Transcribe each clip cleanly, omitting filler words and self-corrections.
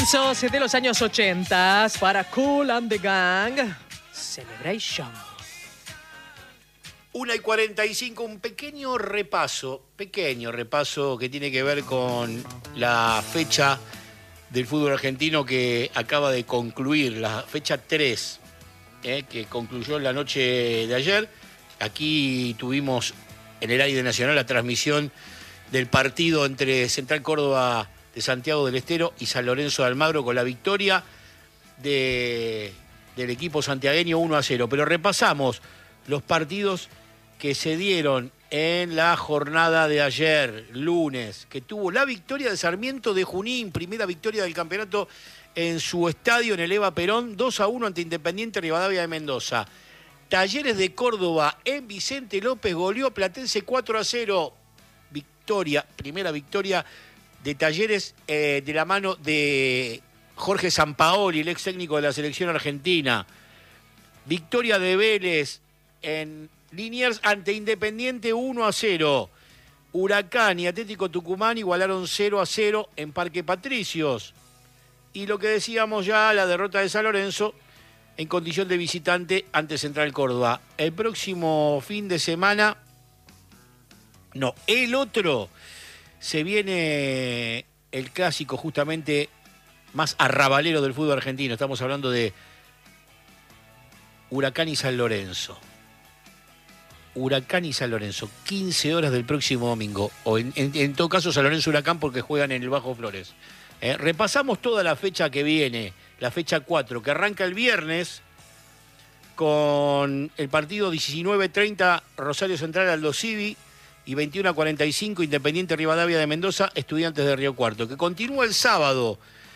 Comienzos de los años 80 para Kool and the Gang. Celebration. 1:45, un pequeño repaso que tiene que ver con la fecha del fútbol argentino que acaba de concluir, la fecha 3, que concluyó la noche de ayer. Aquí tuvimos en el aire nacional la transmisión del partido entre Central Córdoba de Santiago del Estero y San Lorenzo de Almagro con la victoria del equipo santiagueño 1-0. Pero repasamos los partidos que se dieron en la jornada de ayer, lunes, que tuvo la victoria de Sarmiento de Junín, primera victoria del campeonato en su estadio en el Eva Perón, 2-1 ante Independiente Rivadavia de Mendoza. Talleres de Córdoba en Vicente López goleó a Platense 4-0. Victoria, primera victoria de Talleres de la mano de Jorge Sampaoli, el ex técnico de la selección argentina. Victoria de Vélez en Liniers ante Independiente 1-0. Huracán y Atlético Tucumán igualaron 0-0 en Parque Patricios. Y lo que decíamos ya, la derrota de San Lorenzo en condición de visitante ante Central Córdoba. El próximo fin de semana, no, el otro, se viene el clásico justamente más arrabalero del fútbol argentino. Estamos hablando de Huracán y San Lorenzo. Huracán y San Lorenzo, 15 horas del próximo domingo, o en todo caso San Lorenzo Huracán porque juegan en el Bajo Flores. Repasamos toda la fecha que viene, la fecha 4, que arranca el viernes con el partido 19:30 Rosario Central Aldo Civi y 21:45 Independiente Rivadavia de Mendoza, Estudiantes de Río Cuarto, que continúa el sábado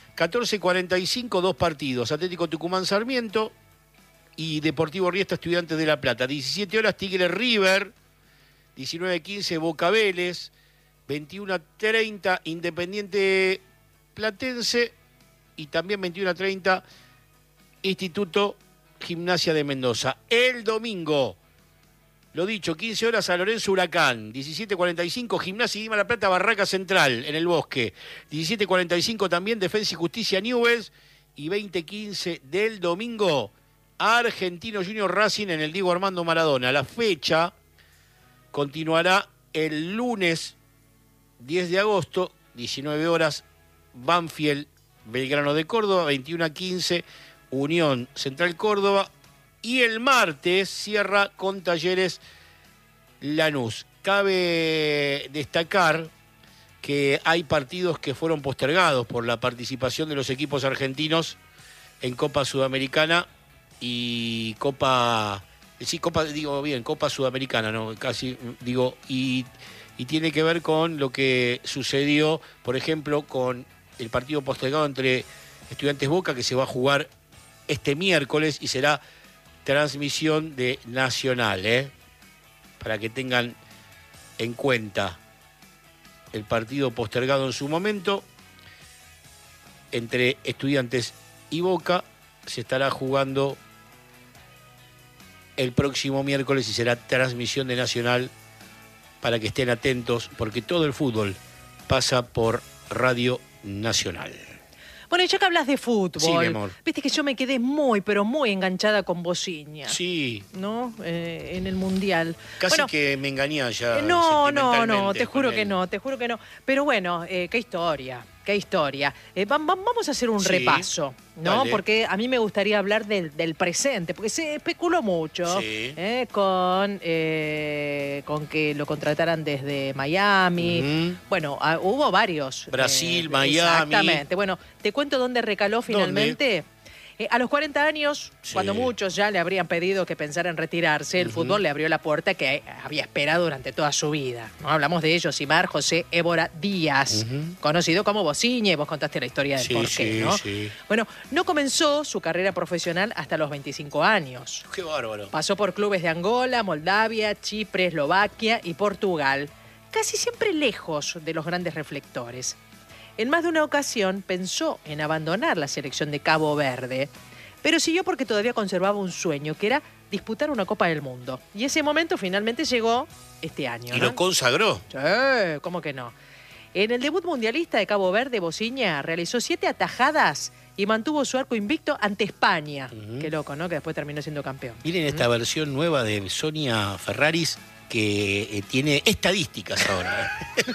14:45, dos partidos, Atlético Tucumán Sarmiento y Deportivo Riestra Estudiantes de La Plata. 17 horas Tigre River, 19:15 Boca Vélez, 21:30 Independiente Platense y también 21:30 Instituto Gimnasia de Mendoza. El domingo, lo dicho, 15 horas San Lorenzo Huracán, 17:45 Gimnasia y Lima La Plata Barraca Central en el Bosque, 17:45 también Defensa y Justicia Newell's y 20:15 del domingo Argentino Junior Racing en el Diego Armando Maradona. La fecha continuará el lunes 10 de agosto, 19 horas, Banfield Belgrano de Córdoba, 21:15 Unión Central Córdoba y el martes cierra con Talleres Lanús. Cabe destacar que hay partidos que fueron postergados por la participación de los equipos argentinos en Copa Sudamericana y Copa Sudamericana, ¿no? Casi digo, y tiene que ver con lo que sucedió, por ejemplo, con el partido postergado entre Estudiantes Boca, que se va a jugar este miércoles y será transmisión de Nacional, para que tengan en cuenta el partido postergado en su momento entre Estudiantes y Boca se estará jugando el próximo miércoles y será transmisión de Nacional para que estén atentos porque todo el fútbol pasa por Radio Nacional. Bueno, y ya que hablas de fútbol, sí, mi amor. Viste que yo me quedé muy, pero muy enganchada con Bociña. Sí. ¿No? En el Mundial. Casi que me engañé ya. No, te juro que no. Pero bueno, qué historia. Vamos a hacer un repaso, ¿no? Dale. Porque a mí me gustaría hablar del presente, porque se especuló mucho con que lo contrataran desde Miami. Bueno, hubo varios. Brasil, Miami. Exactamente. Bueno, te cuento dónde recaló finalmente. A los 40 años, cuando muchos ya le habrían pedido que pensara en retirarse, el fútbol le abrió la puerta que había esperado durante toda su vida, ¿no? Hablamos de Yosimar José Évora Díaz, conocido como Bociña, y vos contaste la historia del porqué, ¿no? Sí. Bueno, no comenzó su carrera profesional hasta los 25 años. Qué bárbaro. Pasó por clubes de Angola, Moldavia, Chipre, Eslovaquia y Portugal, casi siempre lejos de los grandes reflectores. En más de una ocasión pensó en abandonar la selección de Cabo Verde, pero siguió porque todavía conservaba un sueño, que era disputar una Copa del Mundo. Y ese momento finalmente llegó este año, Y ¿no? lo consagró. Sí, ¿cómo que no? En el debut mundialista de Cabo Verde, Bociña realizó 7 atajadas y mantuvo su arco invicto ante España. Qué loco, ¿no? Que después terminó siendo campeón. Miren esta versión nueva de Sonia Ferraris que tiene estadísticas ahora.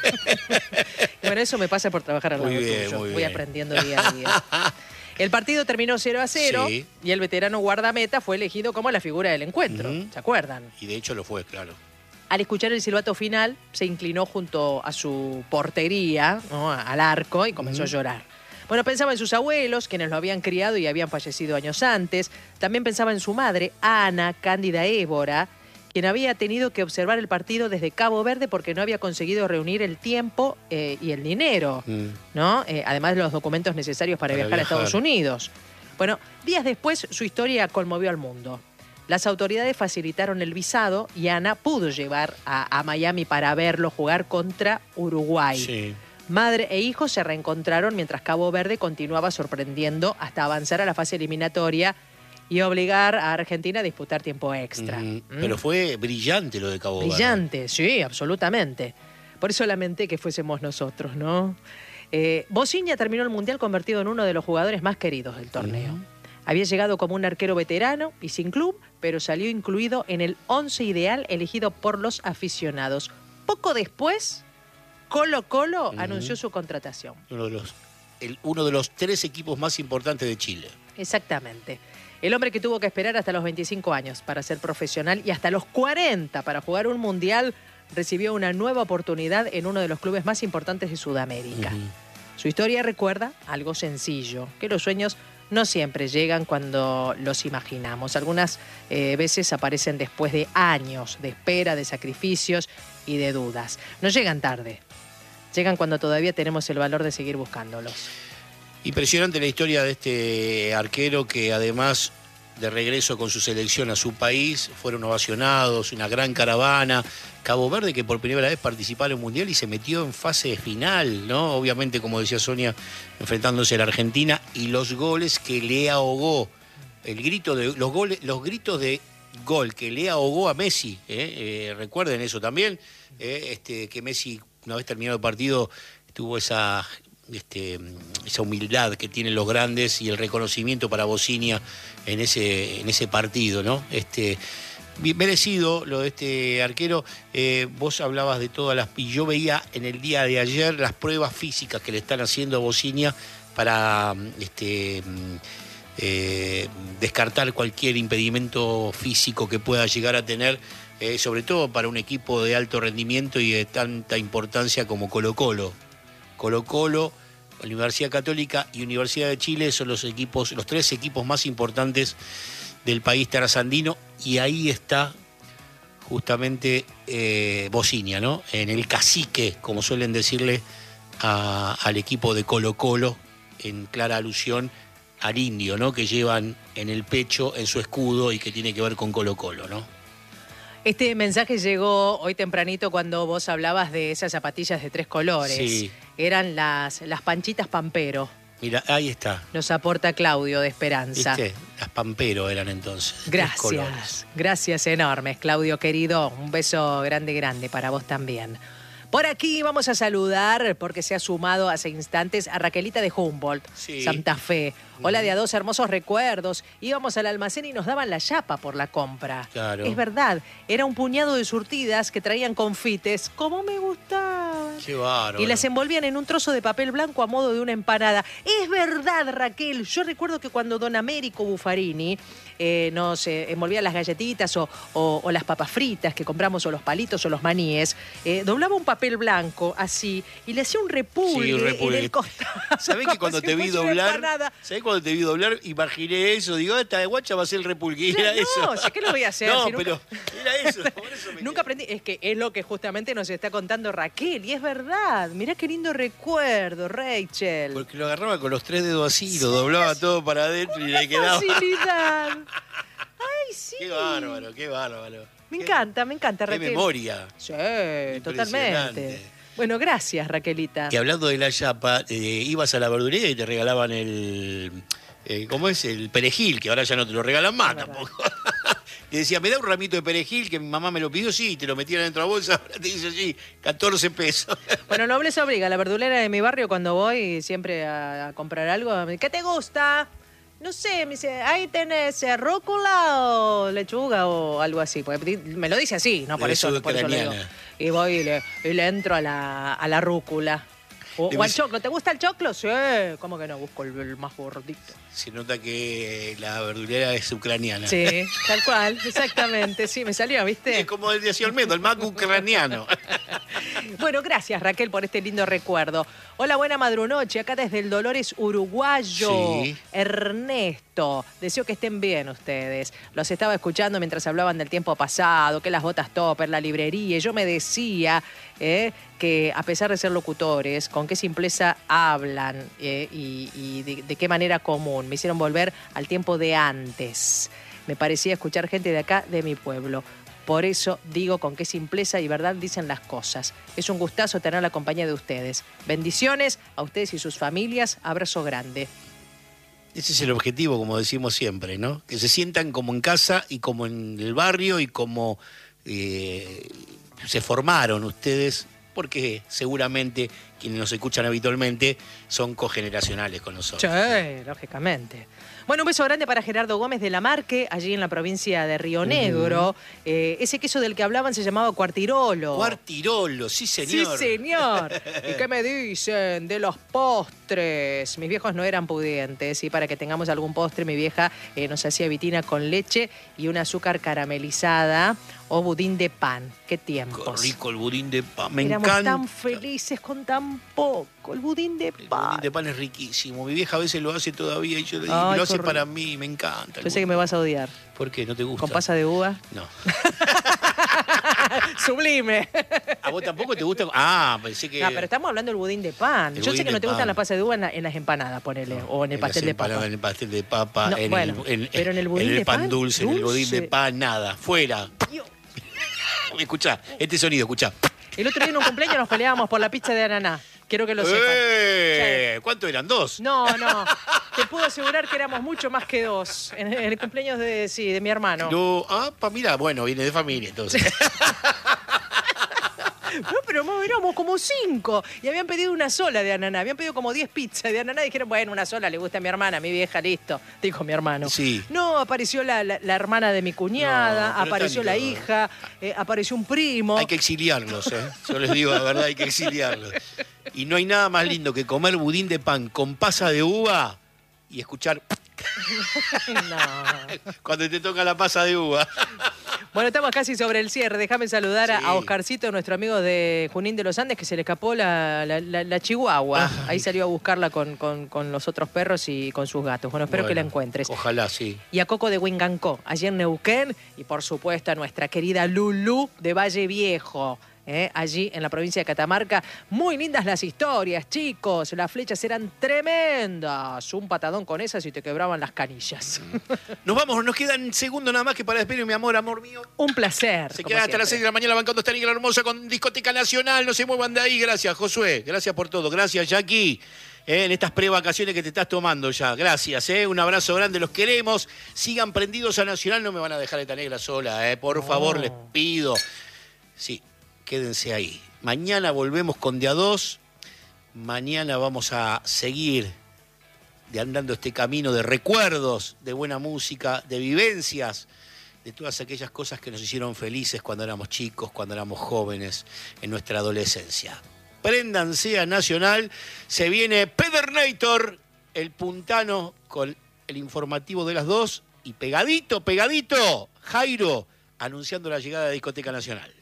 Bueno, eso me pasa por trabajar al lado tuyo. Voy aprendiendo día a día. El partido terminó 0-0 sí. Y el veterano guardameta fue elegido como la figura del encuentro. ¿Se acuerdan? Y de hecho lo fue, claro. Al escuchar el silbato final, se inclinó junto a su portería, ¿no? Al arco, y comenzó a llorar. Bueno, pensaba en sus abuelos, quienes lo habían criado y habían fallecido años antes. También pensaba en su madre, Ana Cándida Évora, quien había tenido que observar el partido desde Cabo Verde porque no había conseguido reunir el tiempo y el dinero, ¿no? Además de los documentos necesarios para viajar a Estados Unidos. Bueno, días después su historia conmovió al mundo. Las autoridades facilitaron el visado y Ana pudo llevar a Miami para verlo jugar contra Uruguay. Sí. Madre e hijo se reencontraron mientras Cabo Verde continuaba sorprendiendo hasta avanzar a la fase eliminatoria y obligar a Argentina a disputar tiempo extra. Pero fue brillante lo de Cabo Verde. Brillante, sí, absolutamente. Por eso lamenté que fuésemos nosotros, ¿no? Bociña terminó el Mundial convertido en uno de los jugadores más queridos del torneo. Había llegado como un arquero veterano y sin club, pero salió incluido en el 11 ideal elegido por los aficionados. Poco después, Colo-Colo anunció su contratación. Uno de los 3 equipos más importantes de Chile. Exactamente. El hombre que tuvo que esperar hasta los 25 años para ser profesional y hasta los 40 para jugar un mundial, recibió una nueva oportunidad en uno de los clubes más importantes de Sudamérica. Su historia recuerda algo sencillo, que los sueños no siempre llegan cuando los imaginamos. Algunas veces aparecen después de años de espera, de sacrificios y de dudas. No llegan tarde, llegan cuando todavía tenemos el valor de seguir buscándolos. Impresionante la historia de este arquero que además de regreso con su selección a su país fueron ovacionados, una gran caravana. Cabo Verde que por primera vez participó en el Mundial y se metió en fase final, ¿no? Obviamente, como decía Sonia, enfrentándose a la Argentina y los goles que le ahogó, los gritos de gol que le ahogó a Messi, recuerden eso también, que Messi una vez terminado el partido tuvo esa humildad que tienen los grandes y el reconocimiento para Bociña en ese partido, ¿no? Bien merecido lo de este arquero. Vos hablabas de todas las... Y yo veía en el día de ayer las pruebas físicas que le están haciendo a Bociña para descartar cualquier impedimento físico que pueda llegar a tener, sobre todo para un equipo de alto rendimiento y de tanta importancia como Colo-Colo. Colo-Colo, Universidad Católica y Universidad de Chile son los 3 equipos más importantes del país trasandino, y ahí está justamente Bociña, ¿no? En el cacique, como suelen decirle al equipo de Colo-Colo, en clara alusión al indio, ¿no? Que llevan en el pecho, en su escudo, y que tiene que ver con Colo-Colo, ¿no? Este mensaje llegó hoy tempranito cuando vos hablabas de esas zapatillas de 3 colores. Sí. Eran las Panchitas Pampero. Mira, ahí está. Nos aporta Claudio de Esperanza. ¿Viste? Las Pampero eran entonces. Gracias. Gracias enormes, Claudio querido. Un beso grande, grande para vos también. Por aquí vamos a saludar, porque se ha sumado hace instantes, a Raquelita de Humboldt, sí. Santa Fe. Hola de a 2 hermosos recuerdos. Íbamos al almacén y nos daban la chapa por la compra. Claro. Es verdad, era un puñado de surtidas que traían confites. ¡Cómo me gustaban! Qué bárbaro. Y las envolvían en un trozo de papel blanco a modo de una empanada. Es verdad, Raquel. Yo recuerdo que cuando don Américo Buffarini nos envolvía las galletitas o las papas fritas que compramos, o los palitos o los maníes, doblaba un papel blanco así y le hacía un repulgue, en el costado. ¿Sabés que cuando te vi doblar? ¿Sabés cuando te vi doblar? Imaginé eso. Digo, esta de guacha va a ser el repulgue. Y era eso. No, ¿qué lo voy a hacer? No, si pero era eso. Por eso nunca aprendí. Es que es lo que justamente nos está contando Raquel. Y es verdad. Mirá qué lindo recuerdo, Rachel. Porque lo agarraba con los 3 dedos así, lo doblaba todo para adentro y le quedaba. ¡Facilidad! ¡Ay, sí! ¡Qué bárbaro, qué bárbaro! Me encanta, Raquel. ¡Qué memoria! Sí, totalmente. Bueno, gracias, Raquelita. Y hablando de la chapa, ibas a la verdulería y te regalaban el... ¿cómo es? El perejil, que ahora ya no te lo regalan más tampoco. Y decía, ¿me da un ramito de perejil que mi mamá me lo pidió? Sí, te lo metieron dentro de la bolsa, ahora te dice, sí, 14 pesos. Bueno, nobleza obliga. La verdulera de mi barrio, cuando voy siempre a comprar algo, ¿qué te gusta? No sé, me dice, ahí tenés rúcula o lechuga o algo así. Porque me lo dice así, no por eso le digo. Y voy y le entro a la rúcula. O al choclo. ¿Te gusta el choclo? Sí. ¿Cómo que no? Busco el más gordito. Se nota que la verdulera es ucraniana. Sí, tal cual, exactamente. Sí, me salió, ¿viste? Es como decía Olmedo, el más ucraniano. Bueno, gracias Raquel por este lindo recuerdo. Hola, buena madrunoche, acá desde el Dolores Uruguayo. Sí. Ernesto, deseo que estén bien ustedes. Los estaba escuchando mientras hablaban del tiempo pasado, que las botas topper, la librería, y yo me decía que a pesar de ser locutores, con qué simpleza hablan y de qué manera común. Me hicieron volver al tiempo de antes. Me parecía escuchar gente de acá, de mi pueblo. Por eso digo con qué simpleza y verdad dicen las cosas. Es un gustazo tener la compañía de ustedes. Bendiciones a ustedes y sus familias. Abrazo grande. Ese es el objetivo, como decimos siempre, ¿no? Que se sientan como en casa y como en el barrio y como se formaron ustedes, porque seguramente quienes nos escuchan habitualmente son cogeneracionales con nosotros. Sí, lógicamente. Bueno, un beso grande para Gerardo Gómez de la Marque, allí en la provincia de Río Negro. Ese queso del que hablaban se llamaba Cuartirolo. Cuartirolo, sí señor. Sí señor. ¿Y qué me dicen de los postres? Mis viejos no eran pudientes y para que tengamos algún postre mi vieja nos hacía vitina con leche y un azúcar caramelizada o budín de pan. Qué tiempos. Qué rico el budín de pan, me Éramos encanta. tan felices con tan poco. El budín de pan. El budín de pan es riquísimo. Mi vieja a veces lo hace todavía y yo le digo, Ay, lo hace para mí, me encanta. Yo sé que me vas a odiar. ¿Por qué? ¿No te gusta? ¿Con pasa de uva? No. Sublime. ¿A vos tampoco te gusta? Ah, pensé que... No, pero estamos hablando del budín de pan. Yo sé que no te gustan las pasas de uva en las empanadas, ponele, No, o en el pastel de papa. En el pastel de papa, No, pero en el budín de pan pan dulce, en el budín de pan, nada. Fuera. Escuchá, este sonido, escuchá. El otro día en un cumpleaños nos peleábamos por la pizza de ananá. Quiero que lo sepan. Sí. ¿Cuánto eran? ¿2? No. Te puedo asegurar que éramos mucho más que 2. En el cumpleaños de mi hermano. No, mira, bueno, viene de familia entonces. No, pero éramos como 5 y habían pedido una sola de ananá. Habían pedido como 10 pizzas de ananá y dijeron, bueno, una sola le gusta a mi hermana, a mi vieja, listo. Dijo mi hermano. Sí. No, apareció la hermana de mi cuñada, No, apareció la hija, apareció un primo. Hay que exiliarlos, ¿eh? Yo les digo la verdad, hay que exiliarlos. Y no hay nada más lindo que comer budín de pan con pasa de uva y escuchar... No. Cuando te toca la pasa de uva. Bueno, estamos casi sobre el cierre. Déjame saludar a Oscarcito, nuestro amigo de Junín de los Andes, que se le escapó la chihuahua. Ay. Ahí salió a buscarla con los otros perros y con sus gatos. Bueno, espero que la encuentres. Ojalá, sí. Y a Coco de Huingancó, allí en Neuquén. Y por supuesto a nuestra querida Lulú de Valle Viejo. Allí en la provincia de Catamarca. Muy lindas las historias, chicos. Las flechas eran tremendas. Un patadón con esas y te quebraban las canillas. Nos vamos, nos quedan segundos nada más que para despedir, mi amor mío. Un placer. Se quedan hasta las 6 de la mañana bancando esta Niña Hermosa con Discoteca Nacional. No se muevan de ahí. Gracias, Josué. Gracias por todo. Gracias, Jackie. En estas prevacaciones que te estás tomando ya. Gracias, un abrazo grande, los queremos. Sigan prendidos a Nacional, no me van a dejar esta negra sola, por favor, les pido. Sí. Quédense ahí. Mañana volvemos con De a 2. Mañana vamos a seguir andando este camino de recuerdos, de buena música, de vivencias, de todas aquellas cosas que nos hicieron felices cuando éramos chicos, cuando éramos jóvenes, en nuestra adolescencia. Préndanse a Nacional. Se viene Pedernator, el puntano, con el informativo de las 2. Y pegadito, Jairo, anunciando la llegada de Discoteca Nacional.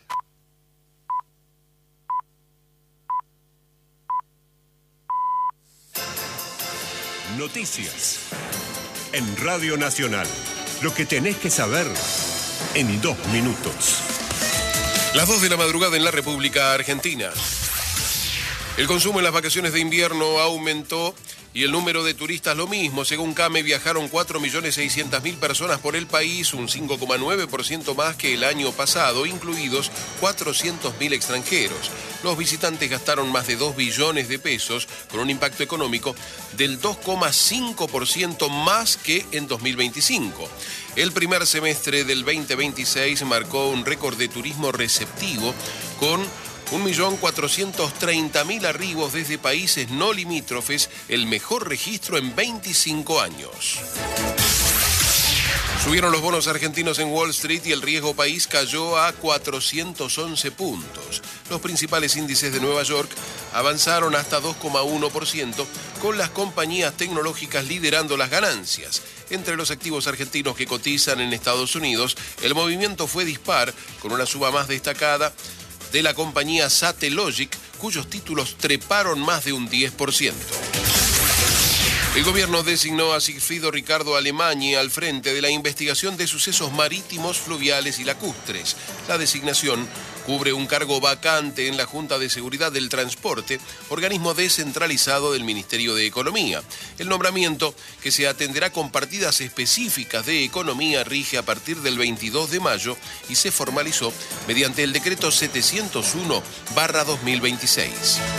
Noticias en Radio Nacional. Lo que tenés que saber en 2 minutos. Las 2 de la madrugada en la República Argentina. El consumo en las vacaciones de invierno aumentó Y el número de turistas lo mismo. Según CAME, viajaron 4.600.000 personas por el país, un 5,9% más que el año pasado, incluidos 400.000 extranjeros. Los visitantes gastaron más de 2 billones de pesos, con un impacto económico del 2,5% más que en 2025. El primer semestre del 2026 marcó un récord de turismo receptivo, con 1.430.000 arribos desde países no limítrofes, el mejor registro en 25 años. Subieron los bonos argentinos en Wall Street y el riesgo país cayó a 411 puntos. Los principales índices de Nueva York avanzaron hasta 2,1%, con las compañías tecnológicas liderando las ganancias. Entre los activos argentinos que cotizan en Estados Unidos, el movimiento fue dispar, con una suba más destacada de la compañía Satellogic, cuyos títulos treparon más de un 10%. El gobierno designó a Sigfrido Ricardo Alemany al frente de la investigación de sucesos marítimos, fluviales y lacustres. La designación cubre un cargo vacante en la Junta de Seguridad del Transporte, organismo descentralizado del Ministerio de Economía. El nombramiento, que se atenderá con partidas específicas de economía, rige a partir del 22 de mayo y se formalizó mediante el decreto 701/2026.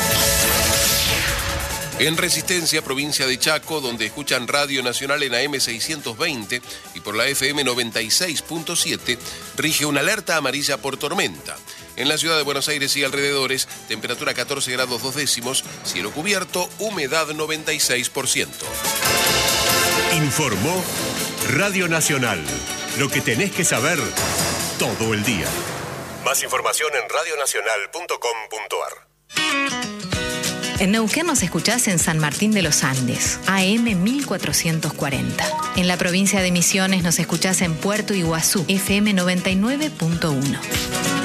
En Resistencia, provincia de Chaco, donde escuchan Radio Nacional en AM 620 y por la FM 96.7, rige una alerta amarilla por tormenta. En la ciudad de Buenos Aires y alrededores, temperatura 14 grados 2 décimos, cielo cubierto, humedad 96%. Informó Radio Nacional. Lo que tenés que saber todo el día. Más información en radionacional.com.ar. En Neuquén nos escuchás en San Martín de los Andes, AM 1440. En la provincia de Misiones nos escuchás en Puerto Iguazú, FM 99.1.